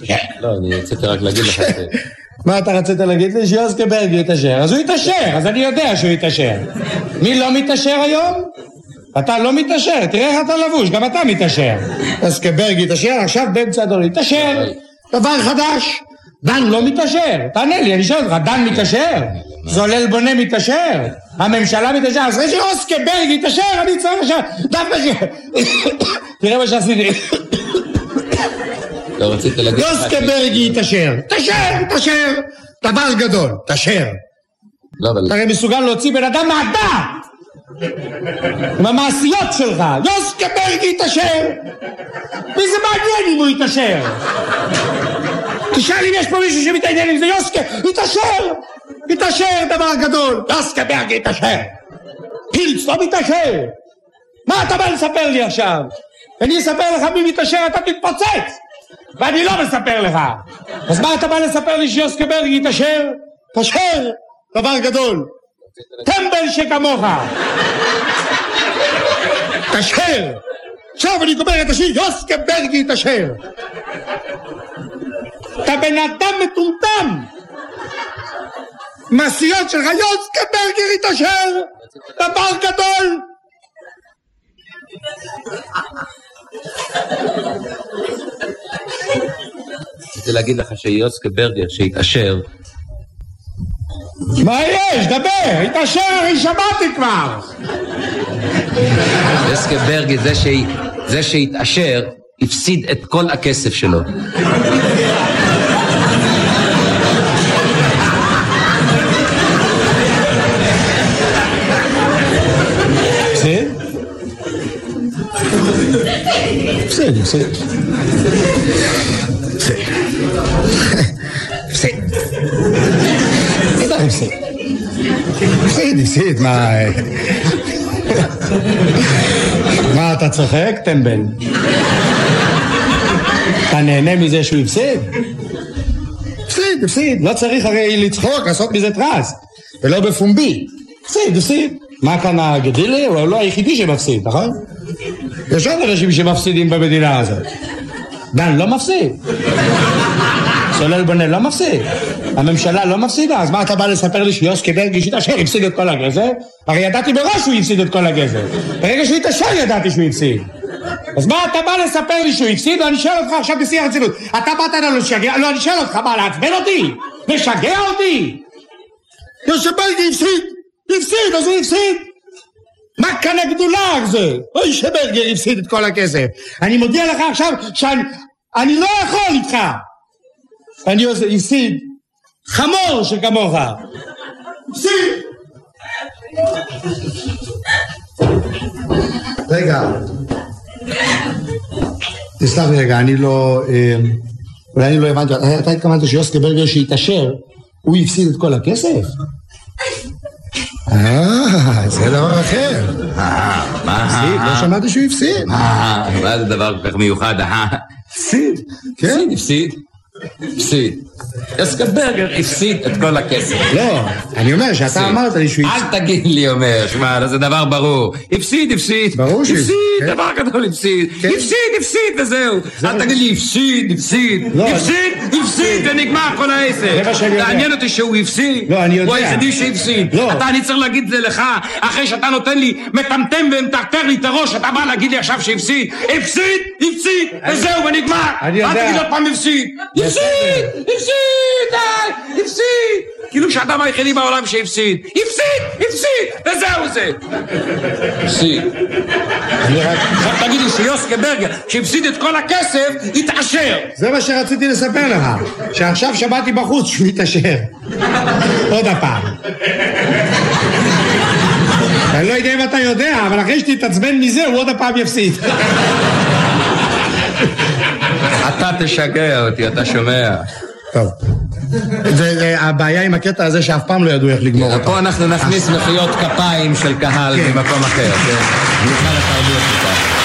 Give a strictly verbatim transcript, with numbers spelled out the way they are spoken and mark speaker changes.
Speaker 1: לא, אני רציתי רק להגיד לך את זה.
Speaker 2: מה אתה רצית להגיד לי? שיוסקה ברגי יתאשר. אז הוא יתאשר, אז אני יודע שהוא יתאשר. מי לא מתאשר היום? אתה לא מתאשר, תראה איך אתה לבוש, גם אתה מתאשר. יוסקה ברגי יתאשר, עכשיו באמצע הדור יתאשר. דבר חדש. דן לא מתאשר. תענה לי, אני שואל אותך, דן מתאשר? זולל בונה מתאשר? הממשלה מתאשר? אז אחרי שיוסקה ברגי יתאשר, אני צריך עכשיו... דווקא ש... תראה מה שעשיתי.
Speaker 1: לא רצית להגיד...
Speaker 2: יוסקה ברגי יתאשר. תאשר, תאשר. דבר גדול, תאשר.
Speaker 1: לא, אבל...
Speaker 2: אתה הרי מסוגל להוציא בן אדם מהדעת. עם המעשיות שלך. יוסקה ברגי יתאשר. וזה מעניין אם הוא יתאשר. תשאל אם יש פה מישהו שמתעניין עם זה. יוסקה יתאשר. יתאשר דבר גדול. יוסקה ברגי יתאשר. פילץ לא מתאשר. מה אתה בא לספר לי עכשיו? אני אספר לך מי מתאשר, אתה תתפוצץ. ואני לא מספר לך. אז מה אתה בא לספר לי שיוסקה ברגי יתאשר? תאשר. דבר גדול. טמבל שכמוך. תאשר. עכשיו אני גומר את השיר. יוסקה ברגי יתאשר. אתה בן אדם מטומטם. מעשיות שלך. יוסקה ברגי יתאשר. דבר גדול.
Speaker 1: רציתי להגיד לך שיוסקה ברגר שהתאשר.
Speaker 2: מה יש? דבר, התאשר, אני שמעתי כבר.
Speaker 1: יוסקה ברגר זה, ש... זה שהתאשר הפסיד את כל הכסף שלו.
Speaker 2: הפסיד? הפסיד, הפסיד. הפסיד. הפסיד. הפסיד. הפסיד, הפסיד, מה... מה אתה צוחק, טמבל? אתה נהנה מזה שהוא הפסיד? הפסיד, הפסיד. לא צריך הרי לצחוק, לעשות מזה טרס. ולא בפומבי. הפסיד, הפסיד. מה כאן הגדילי? הוא לא היחידי שמפסיד, נכון? יש עוד אנשים שמפסידים במדינה הזאת. דן לא מפסיד. סולל בונה לא מפסיד. הממשלה לא מפסידה. אז מה אתה בא לספר לי שיוסקה ברגי שיתאשר הפסיד את כל הגזר? הרי ידעתי בראש שהוא הפסיד את כל הגזר. ברגע שהוא יתאשר ידעתי שהוא הפסיד. אז מה אתה בא לספר לי שהוא הפסיד? ואני שואל אותך עכשיו בשיא הרצינות. אתה באת לנו לשגע? לא, אני שואל אותך מה, לעצבן אותי? לשגע אותי? יוסקה ברגי הפסיד. הפסיד, אז הוא הפסיד. מה כאן הגדולה זה? אוי שברגר הפסיד את כל הכסף. אני מודיע לך עכשיו שאני אני לא יכול איתך. אני עושה, הפסיד. חמור שכמוך. הפסיד. רגע. תסלח לי רגע, אני לא... אולי אני לא הבנתי. אתה התכוונת שיוסקה ברגר שהתאשר, הוא הפסיד את כל הכסף? אה, זה דבר אחר.
Speaker 1: אה, מה?
Speaker 2: הפסיד, לא שמעתי שהוא הפסיד.
Speaker 1: אה, מה זה דבר כל כך מיוחד? אה,
Speaker 2: הפסיד.
Speaker 1: הפסיד, הפסיד. הפסיד. יוסקה ברגר הפסיד את כל הכסף.
Speaker 2: לא, אני אומר שאתה אמרת לי שהוא
Speaker 1: הפסיד. אל תגיד לי אומר, שמע, זה דבר ברור. הפסיד, הפסיד.
Speaker 2: ברור שהפסיד.
Speaker 1: הפסיד, דבר גדול הפסיד. הפסיד, הפסיד וזהו. אל תגיד לי הפסיד, הפסיד. הפסיד, הפסיד ונגמר כל העסק. תעניין אותי שהוא הפסיד.
Speaker 2: לא, אני יודע.
Speaker 1: הוא היחידי שהפסיד. אתה, אני צריך להגיד זה לך, אחרי שאתה נותן לי מטמטם ומטרטר לי את הראש, אתה בא להגיד לי עכשיו שהפסיד. הפסיד, הפסיד וזהו ונגמר. אל תגיד עוד פעם הפסיד. הפסיד, הפסיד, די, הפסיד. כאילו שאדם היחידי בעולם שהפסיד. הפסיד, הפסיד, וזהו זה. הפסיד. עכשיו תגיד לי שיוסקה ברגר, שהפסיד את כל הכסף, התעשר.
Speaker 2: זה מה שרציתי לספר לך. שעכשיו שמעתי בחוץ שהוא התעשר. עוד הפעם. אני לא יודע אם אתה יודע, אבל אחרי שתתעצבן מזה, הוא עוד הפעם יפסיד.
Speaker 1: אתה תשגע אותי, אתה שומע.
Speaker 2: טוב. הבעיה עם הקטע הזה שאף פעם לא ידעו איך לגמור אותה.
Speaker 1: פה אנחנו נכניס מחיאות כפיים של קהל ממקום אחר. נקרא לתרבות אותה.